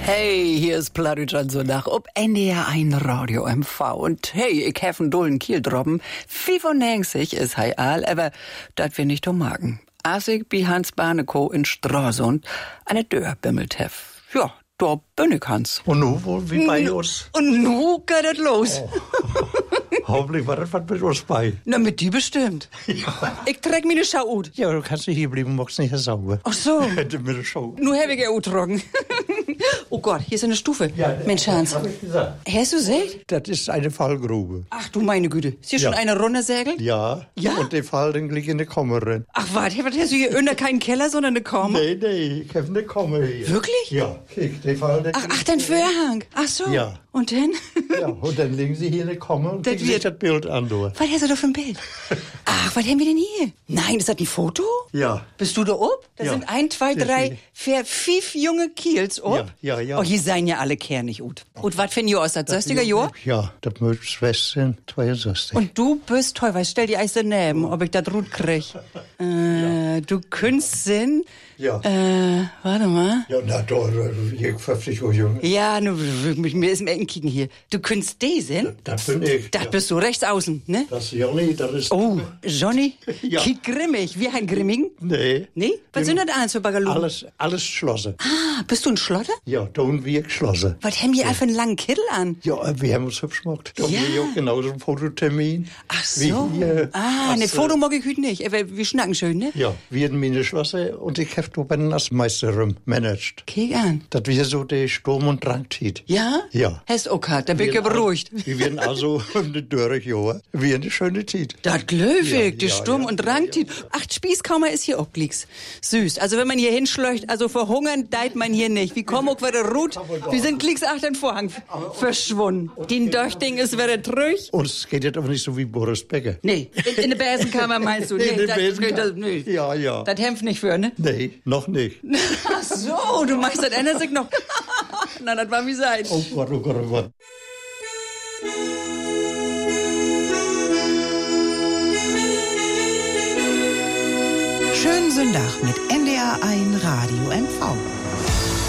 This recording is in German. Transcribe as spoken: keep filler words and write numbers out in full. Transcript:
Hey, hier ist Plattdeutsch Sonntag ob N D R eins Radio M V. Und hey, ich hef einen dollen Kiel droppen. fünfundneunzig ist hei all, aber dat wir nicht um magen. Als ich bei Hans Barnekow in Stralsund eine Dörr bimmelt hef. Ja, da bin ich Hans. Und nu, wo, wie bei uns? Und nu geht es los. Oh. Hoffentlich war das was mit uns bei. Na, mit die bestimmt. Ja. Ich trag mir ne Schau ut. Ja, du kannst hier bleiben, magst nicht sauber. Ach so. Hätte mir das Schau. Nu hab ich ja uttrocken. Oh Gott, hier ist eine Stufe. Ja, Mensch, Hans. hab ich gesagt. Hast du seht? Das ist eine Fallgrube. Ach du meine Güte. Ist hier Ja. schon eine Runde segelt? Ja. Ja? Und der Fall, den liegt in der Komme drin. Ach warte, was hast du hier unter keinen Keller, sondern eine Kammer? Nee, nee, ich hab eine Komme hier. Wirklich? Ja. Kick, der Fall, der Ach, ach, dein Vorhang. Ach so. Ja. Und dann? Ja, und dann legen sie hier eine Komme und Das kriegen sich wird- das Bild an, du. Was hast du da für ein Bild? Ach, was haben wir denn hier? Nein, ist das ein Foto? Ja. Bist du da ob? Da Ja. sind ein, zwei, Sehr drei, viele. vier, fünf junge Kiels ob. Ja, ja, ja. Oh, hier seien ja alle kernig gut. Und was für ein Jahr ist das? sechziger Jahr? Ja, das muss Schwestern zweiundsechzig. Und du bist toll, weil stell die Eis daneben, ob ich das gut krieg. Äh, du Künstlerin. Ja. Äh, warte mal. Ja, na, da, ich fünfzig Jahre jung. Ja, nu, mit mir ist im Ecken kicken hier. Du könntest den? Das bin ich. Das ja. bist du rechts außen, ne? Das ist Johnny, das ist... Oh, Johnny? Ja. Kick grimmig. Wie ein Grimming? Nee. Nee? Was sind das alles für Bagalonen? Alles, alles geschlossen. Ah, bist du ein Schlotter? Ja, da haben wir geschlossen. Was haben die einfach einen langen Kittel an? Ja, wir haben uns hübsch gemacht. Da Ja. haben wir ja genauso einen Fototermin. Ach Wie so. hier. Ah, ne, Als, äh, Foto mag ich heute nicht. Aber wir schnacken schön, ne? Ja, wir hatten meine Schwester und ich habe da bei den Nassmeisterin managed. Kick an. Das wir so der Sturm- und Drangtit. Ja? Ja. Hast okay, da bin ich ja Wir- beruhigt. Wir werden also eine dürre Jahr. Wir eine schöne Zeit. Das Glöwig, Ja, die ja, Sturm- ja, und ja, Drangtit. Ach, Spießkammer ist hier auch glicks. Süß. Also wenn man hier hinschleucht, also verhungern deit man hier nicht. Wie komm auch wieder Rut? Wir sind glicks ach den Vorhang verschwunden. Den Döchting ist wieder trüch. Uns geht das aber nicht so wie Boris Becker. Nee, in, in der Besenkammer meinst du? Nee, In der das, Besenkammer. nee, das, nee. Ja, ja. Das hämpft nicht für, ne? Nee, noch nicht. Ach so, du machst das ändert sich noch. Na, das war wie sein. Oh Gott, oh Gott, oh Gott. Schönen Sonntag mit N D R eins Radio M V.